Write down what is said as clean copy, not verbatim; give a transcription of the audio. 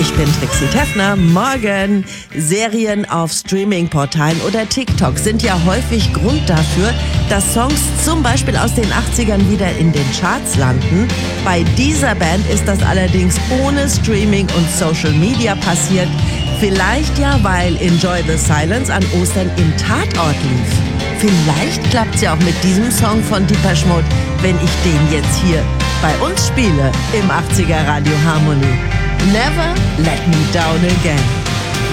Ich bin Trixie Teffner. Morgen. Serien auf Streaming-Portalen oder TikTok sind ja häufig Grund dafür, dass Songs zum Beispiel aus den 80ern wieder in den Charts landen. Bei dieser Band ist das allerdings ohne Streaming und Social Media passiert. Vielleicht ja, weil Enjoy the Silence an Ostern im Tatort lief. Vielleicht klappt's ja auch mit diesem Song von Depeche Mode, wenn ich den jetzt hier bei uns spiele im 80er Radio Harmony. Never Let Me Down Again.